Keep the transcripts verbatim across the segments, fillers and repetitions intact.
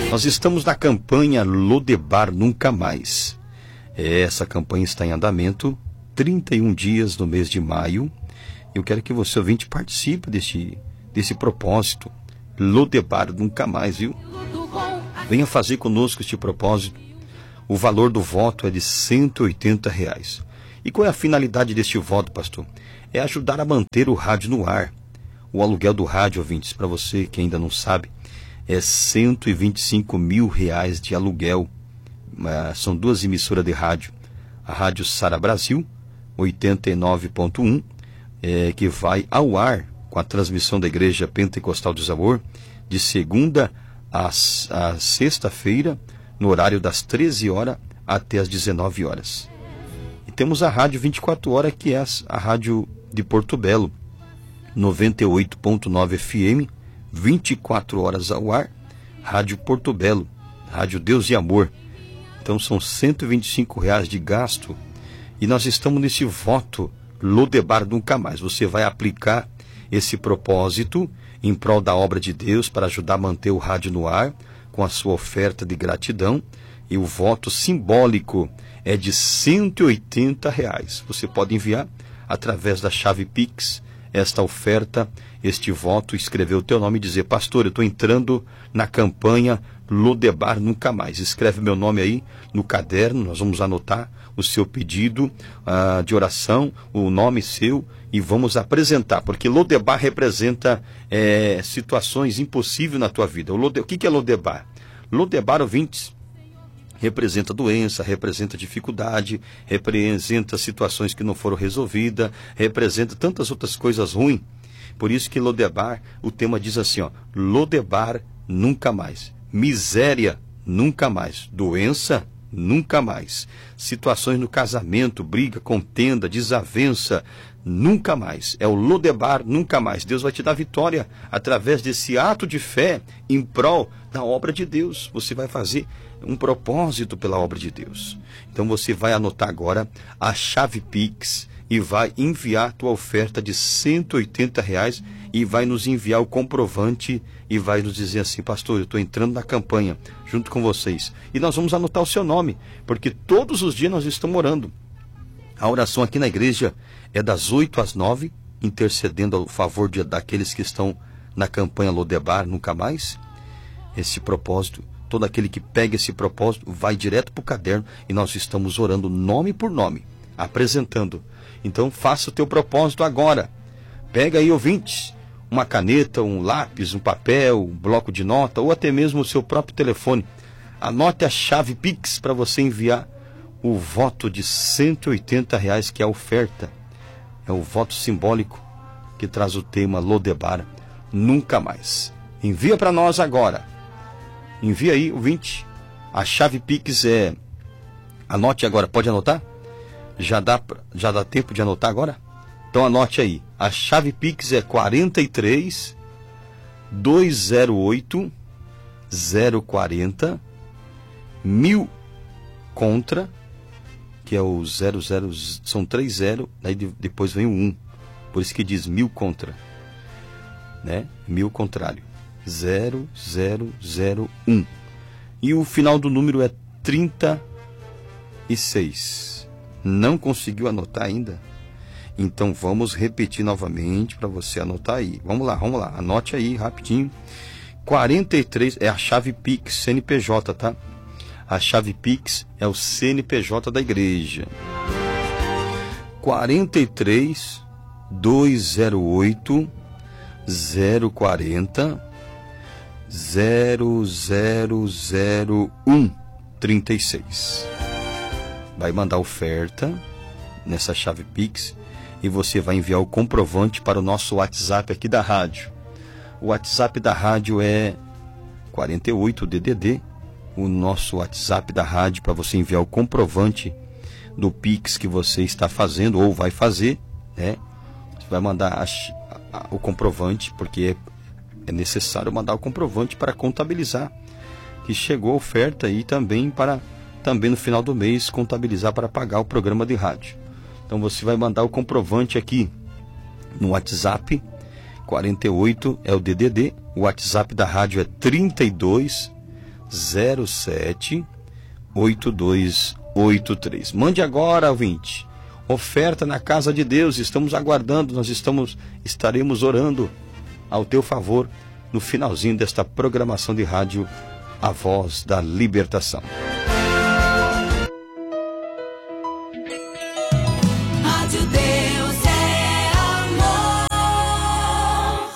Nós estamos na campanha Lodebar Nunca Mais. Essa campanha está em andamento, trinta e um dias no mês de maio. Eu quero que você, ouvinte, participe desse, desse propósito. Lodebar Nunca Mais, viu? Venha fazer conosco este propósito. O valor do voto é de cento e oitenta reais. E qual é a finalidade deste voto, pastor? É ajudar a manter o rádio no ar. O aluguel do rádio, ouvintes, para você que ainda não sabe, é cento e vinte e cinco mil reais de aluguel. São duas emissoras de rádio. A Rádio Sara Brasil, oitenta e nove ponto um, é, que vai ao ar com a transmissão da Igreja Pentecostal do Zamor, de segunda a, a sexta-feira, no horário das treze horas até as dezenove horas. E temos a Rádio vinte e quatro horas, que é a, a Rádio de Porto Belo, noventa e oito ponto nove F M, vinte e quatro horas ao ar, Rádio Porto Belo, Rádio Deus e Amor. Então são cento e vinte e cinco reais de gasto, e nós estamos nesse voto Lodebar Nunca Mais. Você vai aplicar esse propósito em prol da obra de Deus para ajudar a manter o rádio no ar com a sua oferta de gratidão, e o voto simbólico é de cento e oitenta reais. Você pode enviar através da chave Pix esta oferta, este voto, escrever o teu nome e dizer: pastor, eu estou entrando na campanha Lodebar Nunca Mais. Escreve meu nome aí no caderno, nós vamos anotar o seu pedido uh, de oração, o nome seu, e vamos apresentar, porque Lodebar representa é, situações impossíveis na tua vida. O, Lode... o que é Lodebar? Lodebar, ouvintes, representa doença, representa dificuldade, representa situações que não foram resolvidas, representa tantas outras coisas ruins. Por isso que Lodebar, o tema diz assim, ó, Lodebar Nunca Mais. Miséria nunca mais. Doença nunca mais. Situações no casamento, briga, contenda, desavença, nunca mais. É o Lodebar Nunca Mais. Deus vai te dar vitória através desse ato de fé em prol da obra de Deus. Você vai fazer um propósito pela obra de Deus. Então você vai anotar agora a chave Pix e vai enviar tua oferta de cento e oitenta reais e vai nos enviar o comprovante e vai nos dizer assim: pastor, eu estou entrando na campanha junto com vocês. E nós vamos anotar o seu nome, porque todos os dias nós estamos orando. A oração aqui na igreja é das oito às nove, intercedendo ao favor de, daqueles que estão na campanha Lodebar Nunca Mais. Esse propósito, todo aquele que pega esse propósito vai direto para o caderno e nós estamos orando nome por nome, apresentando. Então faça o teu propósito agora. Pega aí, ouvintes, uma caneta, um lápis, um papel, um bloco de nota, ou até mesmo o seu próprio telefone. Anote a chave Pix para você enviar o voto de cento e oitenta reais, que é a oferta. É o voto simbólico que traz o tema Lodebar Nunca Mais. Envia para nós agora. Envia aí, ouvinte. A chave Pix é... Anote agora, pode anotar? Já dá, já dá tempo de anotar agora? Então anote aí. A chave Pix é quarenta e três, duzentos e oito, zero quarenta, mil contra, que é o zero zero, são três zero, aí depois vem o um. Por isso que diz mil contra, né? Mil contrário. zero zero zero um. E o final do número é trinta e seis. Não conseguiu anotar ainda? Então vamos repetir novamente para você anotar aí. Vamos lá, vamos lá. Anote aí rapidinho. quarenta e três é a chave Pix, C N P J, tá? A chave Pix é o C N P J da igreja. quarenta e três, duzentos e oito, zero quarenta, zero zero zero um, trinta e seis. Vai mandar oferta nessa chave Pix e você vai enviar o comprovante para o nosso WhatsApp aqui da rádio. O WhatsApp da rádio é quarenta e oito D D D. O nosso WhatsApp da rádio para você enviar o comprovante do Pix que você está fazendo ou vai fazer, né? Você vai mandar a, a, o comprovante, porque é, é necessário mandar o comprovante para contabilizar que chegou a oferta e também para também no final do mês contabilizar para pagar o programa de rádio. Então você vai mandar o comprovante aqui no WhatsApp. Quarenta e oito é o D D D. O WhatsApp da rádio é trinta e dois, zero sete oito dois oito três. Mande agora, ouvinte. Oferta na casa de Deus. Estamos aguardando, nós estamos, estaremos orando ao teu favor no finalzinho desta programação de rádio A Voz da Libertação. Rádio Deus é amor.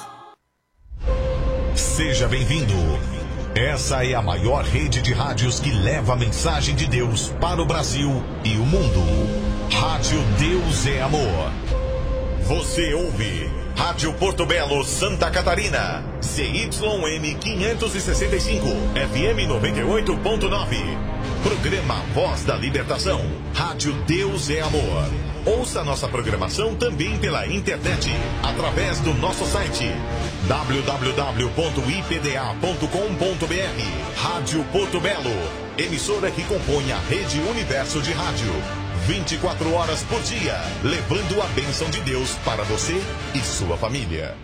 Seja bem-vindo. Essa é a maior rede de rádios que leva a mensagem de Deus para o Brasil e o mundo. Rádio Deus é Amor. Você ouve Rádio Porto Belo, Santa Catarina, C Y M quinhentos e sessenta e cinco, F M noventa e oito ponto nove. Programa Voz da Libertação. Rádio Deus é Amor. Ouça nossa programação também pela internet, através do nosso site w w w ponto i p d a ponto com ponto b r. Rádio Porto Belo, emissora que compõe a Rede Universo de Rádio. vinte e quatro horas por dia, levando a bênção de Deus para você e sua família.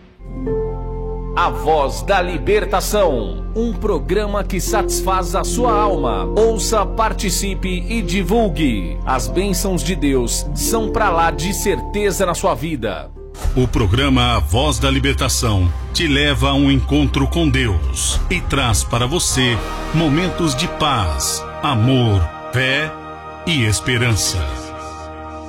A Voz da Libertação, um programa que satisfaz a sua alma. Ouça, participe e divulgue. As bênçãos de Deus são pra lá de certeza na sua vida. O programa A Voz da Libertação te leva a um encontro com Deus e traz para você momentos de paz, amor, fé e esperança.